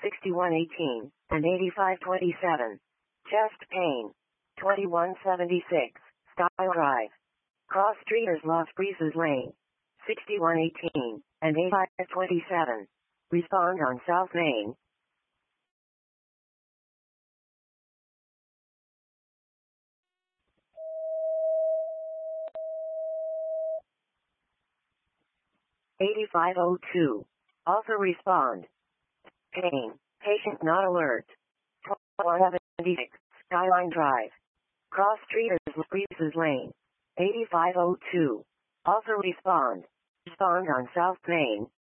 6118, and 8527. Chest pain, 2176, Style Drive. Cross Streeters Las Brisas Lane, 6118, and 8527. Respond on South Main. $8502. Also respond. Pain. Patient not alert. 2176. Skyline Drive. Cross Streeters Las Brisas Lane. 8502. Also respond. Respond on South Main.